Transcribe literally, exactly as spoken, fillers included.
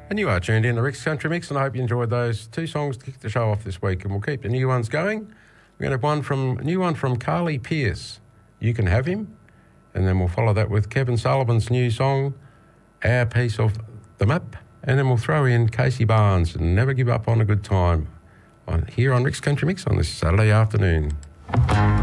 And you are tuned in to Rick's Country Mix, and I hope you enjoyed those two songs to kick the show off this week. And we'll keep the new ones going. We're going to have one from, a new one from Carly Pearce, You Can Have Him. And then we'll follow that with Kevin Sullivan's new song, Our Piece of the Map. And then we'll throw in Casey Barnes and Never Give Up on a Good Time on here on Rick's Country Mix on this Saturday afternoon.